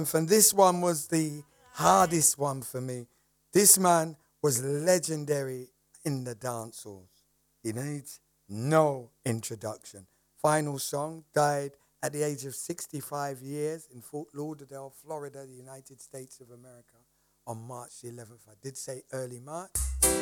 And this one was the hardest one for me. This man was legendary in the dance halls. He needs no introduction. Final song, died at the age of 65 years in Fort Lauderdale, Florida, the United States of America, on March the 11th. I did say early March.